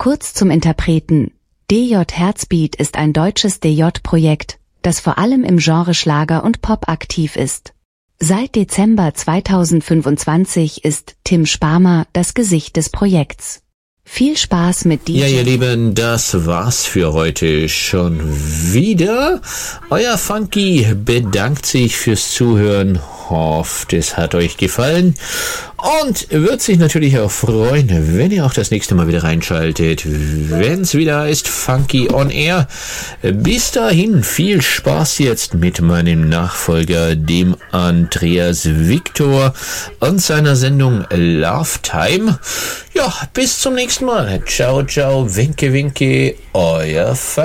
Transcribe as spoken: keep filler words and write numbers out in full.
Kurz zum Interpreten. D J Herzbeat ist ein deutsches D J-Projekt, das vor allem im Genre Schlager und Pop aktiv ist. Seit Dezember zweitausendfünfundzwanzig ist Tim Sparmer das Gesicht des Projekts. Viel Spaß mit D J. Ja, ihr Lieben, das war's für heute schon wieder. Euer Funky bedankt sich fürs Zuhören, hofft, es hat euch gefallen und wird sich natürlich auch freuen, wenn ihr auch das nächste Mal wieder reinschaltet, wenn's wieder heißt Funky on Air. Bis dahin viel Spaß jetzt mit meinem Nachfolger, dem Andreas Victor und seiner Sendung Love Time. Ja, bis zum nächsten Mal. Ciao, ciao, winke, winke, euer Funky.